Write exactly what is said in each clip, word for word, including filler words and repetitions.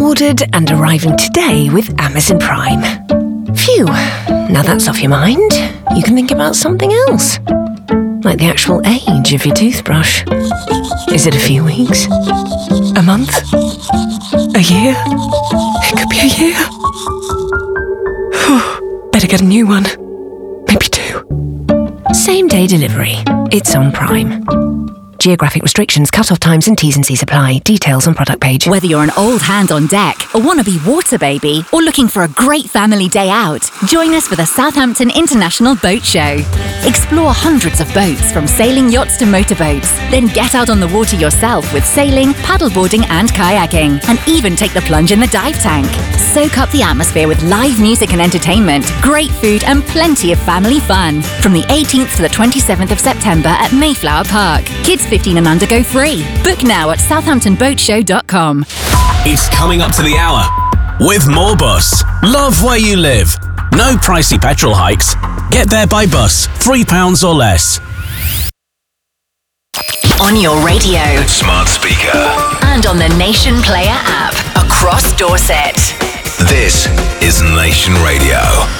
ordered and arriving today with Amazon Prime. Phew, now that's off your mind, you can think about something else. Like the actual age of your toothbrush. Is it a few weeks? A month? A year? It could be a year. Better get a new one. Maybe two. Same day delivery. It's on Prime. Geographic restrictions, cut-off times and T's and C's apply. Details on product page. Whether you're an old hand on deck, a wannabe water baby, or looking for a great family day out, join us for the Southampton International Boat Show. Explore hundreds of boats, from sailing yachts to motorboats. Then get out on the water yourself with sailing, paddleboarding and kayaking. And even take the plunge in the dive tank. Soak up the atmosphere with live music and entertainment, great food and plenty of family fun. From the eighteenth to the twenty-seventh of September at Mayflower Park. Kids fifteen and under go free. Book now at southampton boat show dot com. It's coming up to the hour with Moorbus. Love where you live. No pricey petrol hikes. Get there by bus, three pounds or less. On your radio. Smart speaker. And on the Nation Player app. Across Dorset. This is Nation Radio.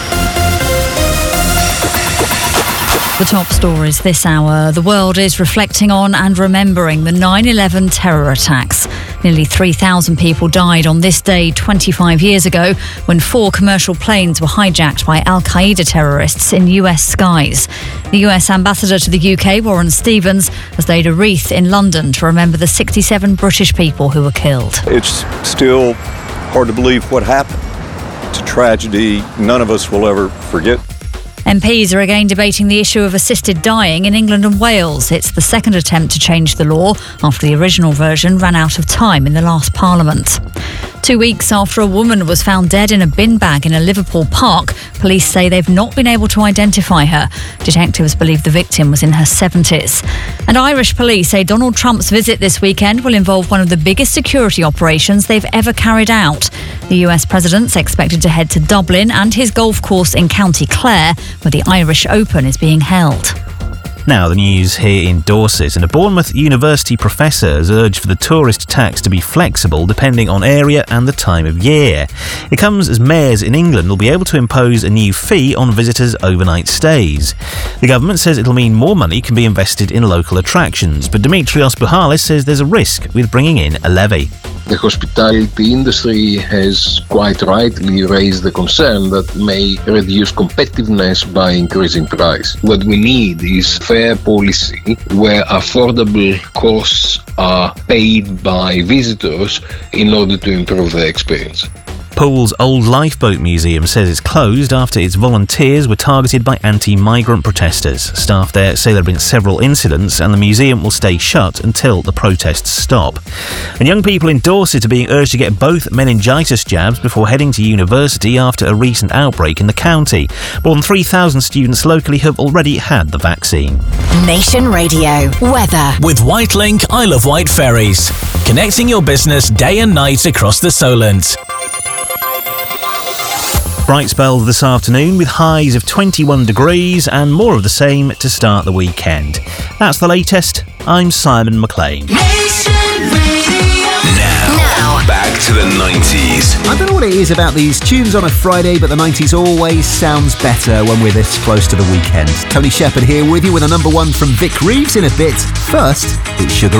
The top stories this hour. The world is reflecting on and remembering the nine eleven terror attacks. Nearly three thousand people died on this day twenty-five years ago when four commercial planes were hijacked by Al-Qaeda terrorists in U S skies. The U S ambassador to the U K, Warren Stevens, has laid a wreath in London to remember the sixty-seven British people who were killed. It's still hard to believe what happened. It's a tragedy none of us will ever forget. M Ps are again debating the issue of assisted dying in England and Wales. It's the second attempt to change the law after the original version ran out of time in the last Parliament. Two weeks after a woman was found dead in a bin bag in a Liverpool park, police say they've not been able to identify her. Detectives believe the victim was in her seventies. And Irish police say Donald Trump's visit this weekend will involve one of the biggest security operations they've ever carried out. The U S president's expected to head to Dublin and his golf course in County Clare, where the Irish Open is being held. Now the news here in Dorset, and a Bournemouth University professor has urged for the tourist tax to be flexible depending on area and the time of year. It comes as mayors in England will be able to impose a new fee on visitors' overnight stays. The government says it'll mean more money can be invested in local attractions, but Dimitrios Bouhalis says there's a risk with bringing in a levy. The hospitality industry has quite rightly raised the concern that may reduce competitiveness by increasing price. What we need is fair policy where affordable costs are paid by visitors in order to improve their experience. Pool's Old Lifeboat Museum says it's closed after its volunteers were targeted by anti-migrant protesters. Staff there say there have been several incidents and the museum will stay shut until the protests stop. And young people in Dorset are being urged to get both meningitis jabs before heading to university after a recent outbreak in the county. More than three thousand students locally have already had the vaccine. Nation Radio. Weather. With Whitelink, I Love White Ferries. Connecting your business day and night across the Solent. Bright spell this afternoon with highs of twenty-one degrees and more of the same to start the weekend. That's the latest. I'm Simon McLean. Now, now, back to the nineties. I don't know what it is about these tunes on a Friday, but the nineties always sounds better when we're this close to the weekend. Tony Shepherd here with you with a number one from Vic Reeves in a bit. First, it's Sugar